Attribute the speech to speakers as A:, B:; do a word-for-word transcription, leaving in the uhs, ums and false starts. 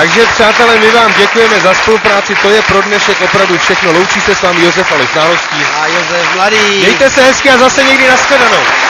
A: Takže přátelé, my vám děkujeme za spolupráci, to je pro dnešek opravdu všechno. Loučí se s vámi Josef Aleš Ználostí.
B: A Josef Mladý.
A: Mějte se hezky a zase někdy nashledanou.